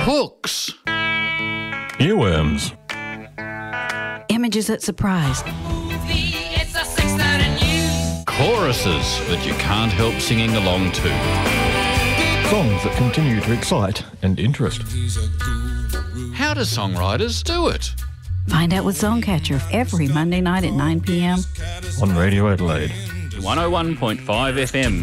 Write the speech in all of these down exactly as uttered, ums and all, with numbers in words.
Hooks. Earworms. Images that surprise. Choruses that you can't help singing along to. Songs that continue to excite and interest. How do songwriters do it? Find out with Songcatcher every Monday night at nine p m On Radio Adelaide. one oh one point five F M.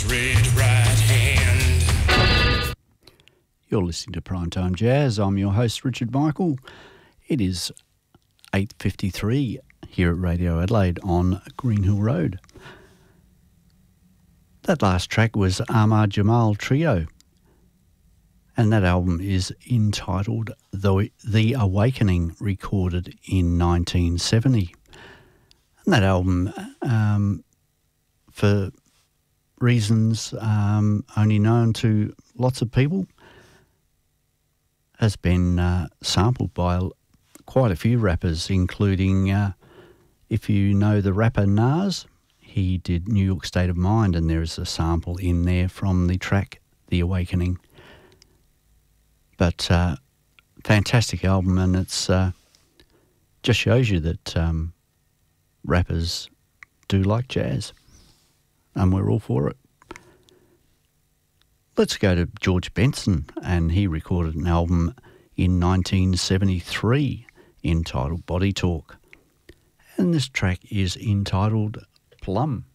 You're listening to Primetime Jazz. I'm your host, Richard Michael. It is eight fifty-three here at Radio Adelaide on Green Hill Road. That last track was Ahmad Jamal Trio, and that album is entitled The, the Awakening, recorded in nineteen seventy. And that album, um, for reasons um, only known to lots of people, has been uh, sampled by quite a few rappers, including, uh, if you know the rapper Nas, he did New York State of Mind, and there is a sample in there from the track The Awakening. But uh, fantastic album, and it's uh, just shows you that um, rappers do like jazz, and we're all for it. Let's go to George Benson, and he recorded an album in nineteen seventy-three entitled Body Talk. And this track is entitled Plum.